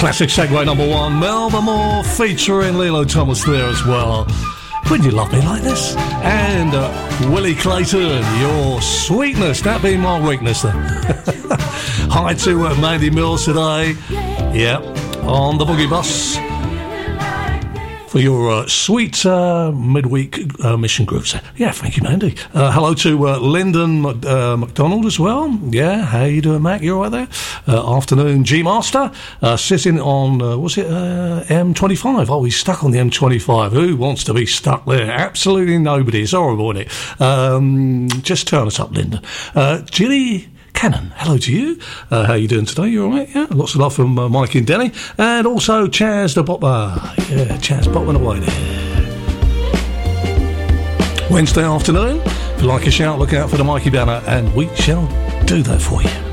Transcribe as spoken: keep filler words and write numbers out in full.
Classic segue number one, Melba Moore featuring Lilo Thomas there as well. Wouldn't you love me like this? And uh, Willie Clayton, your sweetness, that being my weakness then. Hi to uh, Mandy Mills today. Yeah, on the Boogie Bus. For your uh, sweet uh, midweek uh, mission grooves. Yeah, thank you, Mandy. Uh, hello to uh, Lyndon Mc, uh, McDonald as well. Yeah, how you doing, Mac? You all right there? Uh, afternoon, G-Master. Uh, sitting on, uh, was it uh, M twenty-five? Oh, he's stuck on the M twenty-five. Who wants to be stuck there? Absolutely nobody. It's horrible, isn't it? Um, just turn us up, Lyndon. Uh, Gilly Cannon, hello to you. Uh, how you doing today? You all right? Yeah, lots of love from uh, Mike and Denny. And also Chaz the Bopper. Yeah, Chaz bopping away there. Wednesday afternoon. If you like a shout, look out for the Mikey banner, and we shall do that for you.